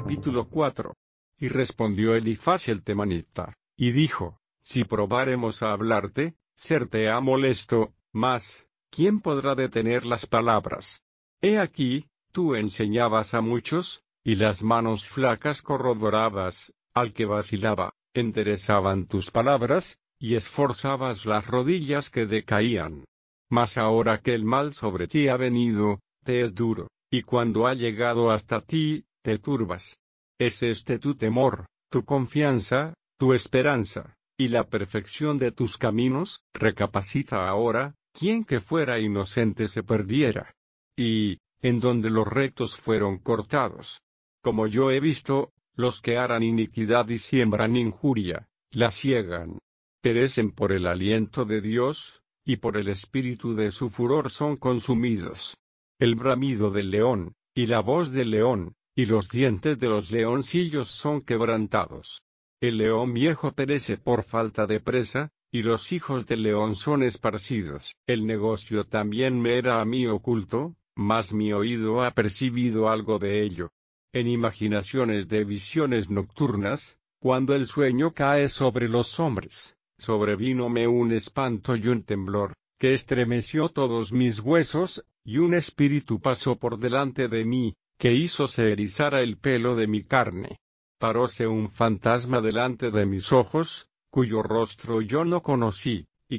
Capítulo 4. Y respondió Elifaz el temanita, y dijo: Si probáremos a hablarte, serte ha molesto, mas ¿quién podrá detener las palabras? He aquí, tú enseñabas a muchos, y las manos flacas corroborabas, al que vacilaba, enderezaban tus palabras, y esforzabas las rodillas que decaían. Mas ahora que el mal sobre ti ha venido, te es duro, y cuando ha llegado hasta ti, te turbas. ¿Es este tu temor, tu confianza, tu esperanza, y la perfección de tus caminos? Recapacita ahora, ¿quién que fuera inocente se perdiera? Y, en donde los rectos fueron cortados. Como yo he visto, los que harán iniquidad y siembran injuria, la ciegan. Perecen por el aliento de Dios, y por el espíritu de su furor son consumidos. El bramido del león, y la voz del león, y los dientes de los leoncillos son quebrantados. El león viejo perece por falta de presa, y los hijos del león son esparcidos. El negocio también me era a mí oculto, mas mi oído ha percibido algo de ello. En imaginaciones de visiones nocturnas, cuando el sueño cae sobre los hombres, sobrevínome un espanto y un temblor, que estremeció todos mis huesos, y un espíritu pasó por delante de mí, que hizo se erizara el pelo de mi carne. Paróse un fantasma delante de mis ojos, cuyo rostro yo no conocí, y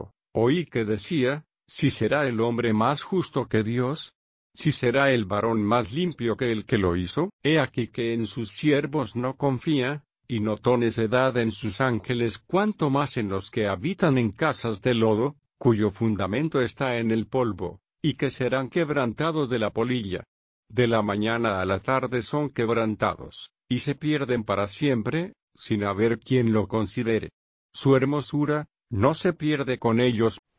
oí que decía: ¿Si será el hombre más justo que Dios? ¿Si será el varón más limpio que el que lo hizo? He aquí que en sus siervos no confía, y notó necedad en sus ángeles, cuanto más en los que habitan en casas de lodo, cuyo fundamento está en el polvo, y que serán quebrantados de la polilla. De la mañana a la tarde son quebrantados, y se pierden para siempre, sin haber quien lo considere. Su hermosura no se pierde con ellos,